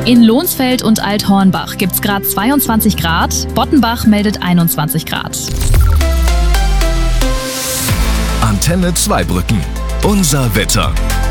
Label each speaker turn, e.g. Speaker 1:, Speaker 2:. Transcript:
Speaker 1: In Lohnsfeld und Althornbach gibt's gerade 22 Grad, Bottenbach meldet 21 Grad.
Speaker 2: Antenne Zweibrücken. Unser Wetter.